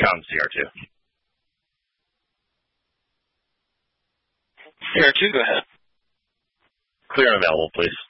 on CR2. CR2, go ahead. Clear and available, please.